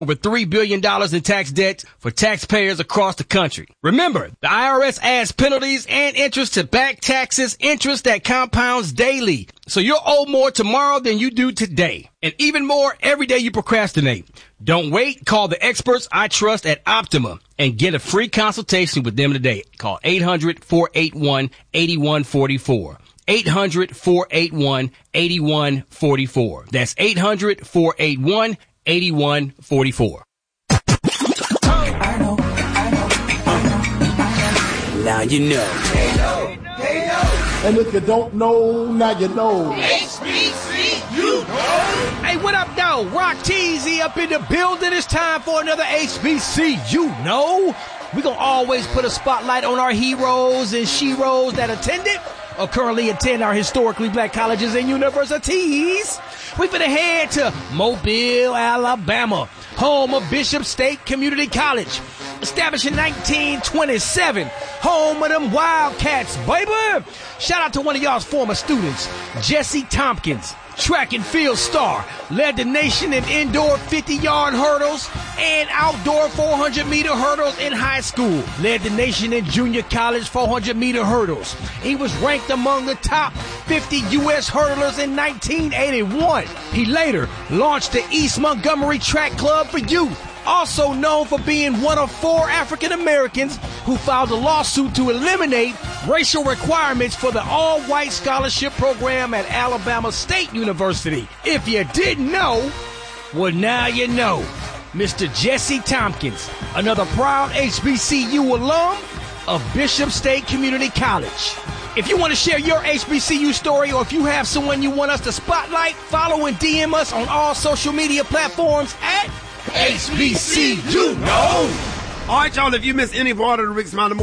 over $3 billion in tax debt for taxpayers across the country. Remember, the IRS adds penalties and interest to back taxes, interest that compounds daily. So you'll owe more tomorrow than you do today. And even more every day you procrastinate. Don't wait. Call the experts I trust at Optima and get a free consultation with them today. Call 800-481-8144. 800-481-8144. That's 800-481-8144. Now you know. And if you don't know, now you know. HBCU know. Hey, what up, though? Rock Teasy up in the building. It's time for another HBCU know. We're going to always put a spotlight on our heroes and sheroes that attended or currently attend our historically black colleges and universities. We finna head to Mobile, Alabama, home of Bishop State Community College. Established in 1927, home of them Wildcats, baby. Shout out to one of y'all's former students, Jesse Tompkins, track and field star, led the nation in indoor 50-yard hurdles and outdoor 400-meter hurdles in high school. Led the nation in junior college 400-meter hurdles. He was ranked among the top 50 U.S. hurdlers in 1981. He later launched the East Montgomery Track Club for Youth, also known for being one of 4 African Americans who filed a lawsuit to eliminate racial requirements for the all-white scholarship program at Alabama State University. If you didn't know, well, now you know. Mr. Jesse Tompkins, another proud HBCU alum of Bishop State Community College. If you want to share your HBCU story or if you have someone you want us to spotlight, follow and DM us on all social media platforms at HBCU know. All right, y'all, if you missed any part of the Rick Smiley